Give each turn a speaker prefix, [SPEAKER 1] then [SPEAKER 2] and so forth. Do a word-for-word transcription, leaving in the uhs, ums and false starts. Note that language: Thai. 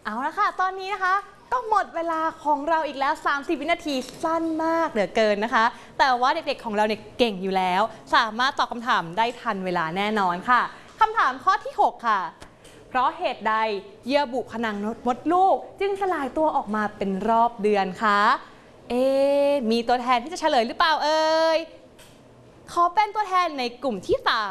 [SPEAKER 1] เอาละค่ะตอนนี้นะคะก็หมดเวลาของเราอีกแล้วสามสิบวินาทีสั้นมากเหลือเกินนะคะแต่ว่าเด็กๆของเราเนี่ยเก่งอยู่แล้วสามารถตอบคำถามได้ทันเวลาแน่นอนค่ะคำถามข้อที่หกค่ะเพราะเหตุใดเยื่อบุผนังมดลูกจึงสลายตัวออกมาเป็นรอบเดือนคะเอ๊มีตัวแทนที่จะเฉลยหรือเปล่าเอ่ยขอเป็นตัวแทนในกลุ่มที่สาม